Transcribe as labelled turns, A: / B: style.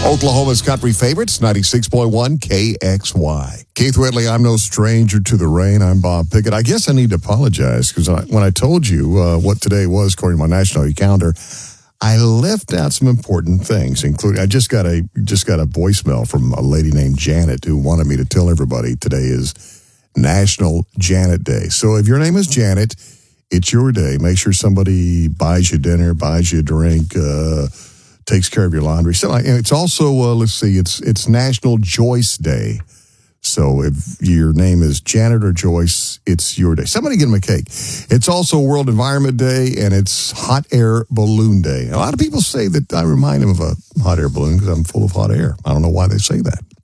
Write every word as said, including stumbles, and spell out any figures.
A: Oklahoma's country favorites, ninety-six point one K X Y. Keith Whitley, I'm no stranger to the rain. I'm Bob Pickett. I guess I need to apologize because when I told you uh, what today was, according to my national calendar, I left out some important things, including I just got a just got a voicemail from a lady named Janet who wanted me to tell everybody today is National Janet Day. So if your name is Janet, it's your day. Make sure somebody buys you dinner, buys you a drink, uh, takes care of your laundry. So it's also, uh, let's see, it's it's National Joyce Day. So if your name is Janet or Joyce, it's your day. Somebody get them a cake. It's also World Environment Day, and it's Hot Air Balloon Day. A lot of people say that I remind them of a hot air balloon because I'm full of hot air. I don't know why they say that.